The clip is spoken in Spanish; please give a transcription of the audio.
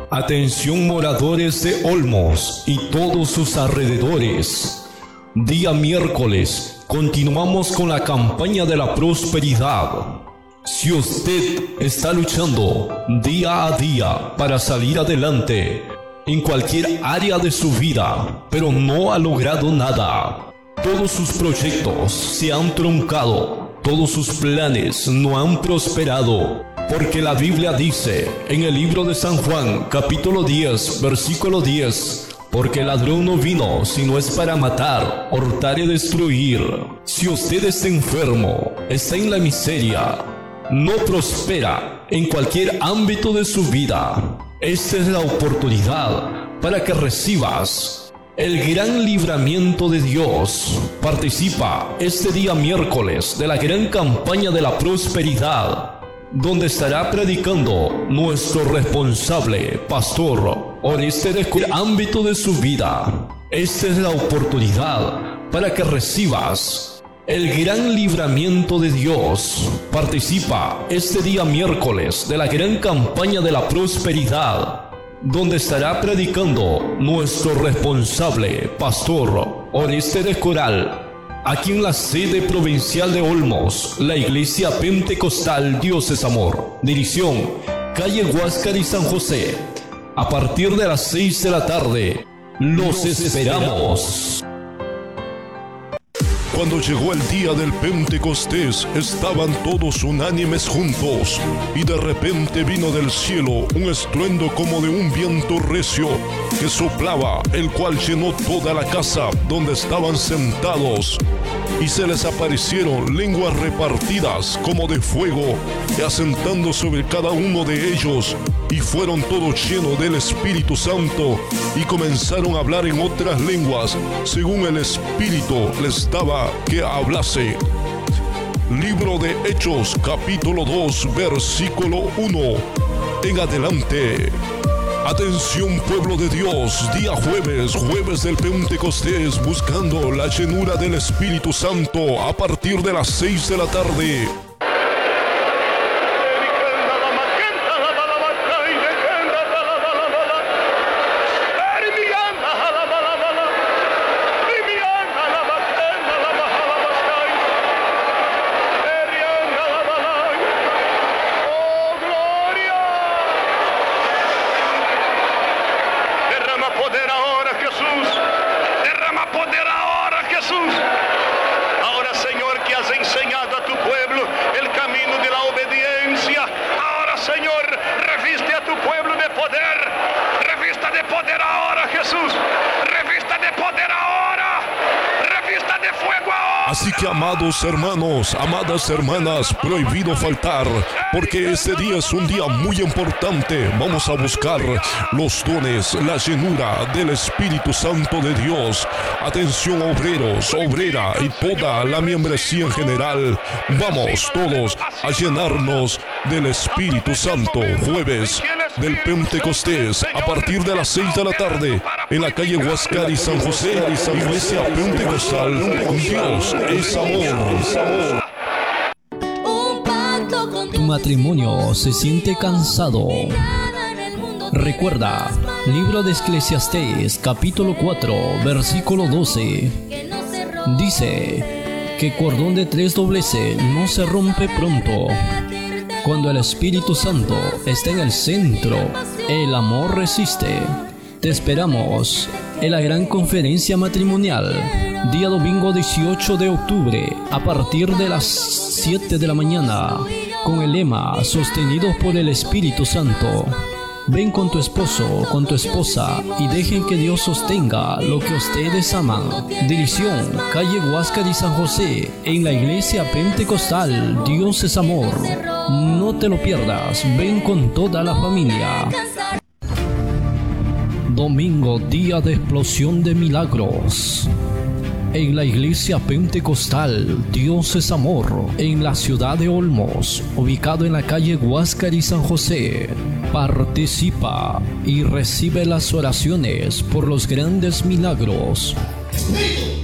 Atención moradores de Olmos y todos sus alrededores. Día miércoles, continuamos con la campaña de la prosperidad. Si usted está luchando día a día para salir adelante en cualquier área de su vida, pero no ha logrado nada, todos sus proyectos se han truncado, todos sus planes no han prosperado, porque la Biblia dice en el libro de San Juan, capítulo 10, versículo 10, porque el ladrón no vino sino es para matar, hurtar y destruir. Si usted está enfermo, está en la miseria, no prospera en cualquier ámbito de su vida, esta es la oportunidad para que recibas el gran libramiento de Dios. Participa este día miércoles de la gran campaña de la prosperidad, donde estará predicando nuestro responsable pastor Oreste de ámbito de su vida. Esta es la oportunidad para que recibas el gran libramiento de Dios. Participa este día miércoles de la gran campaña de la prosperidad, donde estará predicando nuestro responsable pastor Oreste de Coral, aquí en la sede provincial de Olmos, la Iglesia Pentecostal Dios es Amor. Dirección, calle Huáscar y San José. A partir de las 6 de la tarde, los esperamos. Cuando llegó el día del Pentecostés, estaban todos unánimes juntos, y de repente vino del cielo un estruendo como de un viento recio que soplaba, el cual llenó toda la casa donde estaban sentados. Y se les aparecieron lenguas repartidas como de fuego, y asentando sobre cada uno de ellos, y fueron todos llenos del Espíritu Santo, y comenzaron a hablar en otras lenguas, según el Espíritu les daba que hablase. Libro de Hechos, capítulo 2, versículo 1 en adelante. Atención, pueblo de Dios, día jueves del Pentecostés, buscando la llenura del Espíritu Santo a partir de las 6 de la tarde. Así que, amados hermanos, amadas hermanas, prohibido faltar, porque este día es un día muy importante. Vamos a buscar los dones, la llenura del Espíritu Santo de Dios. Atención, obreros, obrera y toda la membresía en general. Vamos todos a llenarnos del Espíritu Santo. Jueves del Pentecostés, a partir de las 6 de la tarde, en la calle Huáscar y San José, Iglesia Pentecostal. Dios es amor. Tu matrimonio se siente cansado. Recuerda, libro de Eclesiastés, capítulo 4, versículo 12. Dice que cordón de 3 dobleces no se rompe pronto. Cuando el Espíritu Santo está en el centro, el amor resiste. Te esperamos en la gran conferencia matrimonial, día domingo 18 de octubre, a partir de las 7 de la mañana, con el lema Sostenidos por el Espíritu Santo. Ven con tu esposo, con tu esposa, y dejen que Dios sostenga lo que ustedes aman. Dirección, calle Huáscar y San José, en la Iglesia Pentecostal Dios es Amor. No te lo pierdas, ven con toda la familia. Domingo, día de explosión de milagros. En la Iglesia Pentecostal Dios es Amor, en la ciudad de Olmos, ubicado en la calle Huáscar y San José. Participa y recibe las oraciones por los grandes milagros.